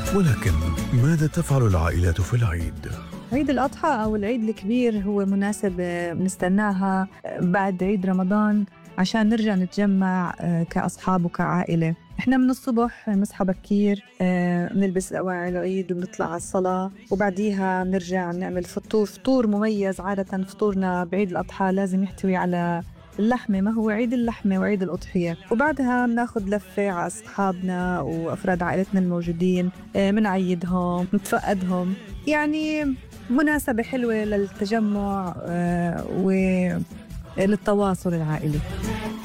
ولكن ماذا تفعل العائلات في العيد؟ عيد الأضحى أو العيد الكبير هو مناسبة بنستناها بعد عيد رمضان عشان نرجع نتجمع كأصحاب وكعائلة. إحنا من الصبح نصحى بكير، نلبس أواعي العيد وبنطلع على الصلاة، وبعديها نرجع نعمل فطور مميز. عادة فطورنا بعيد الأضحى لازم يحتوي على اللحمة، ما هو عيد اللحمة وعيد الأضحية. وبعدها بناخد لفة على أصحابنا وأفراد عائلتنا الموجودين، منعيدهم نتفقدهم، يعني مناسبة حلوة للتجمع وللتواصل العائلي.